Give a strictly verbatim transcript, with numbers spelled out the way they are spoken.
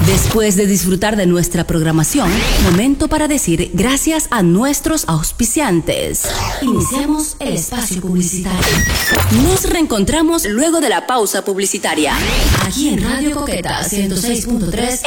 Después de disfrutar de nuestra programación, momento para decir gracias a nuestros auspiciantes. Iniciamos el espacio publicitario. Nos reencontramos luego de la pausa publicitaria. Aquí en Radio Coqueta ciento seis punto tres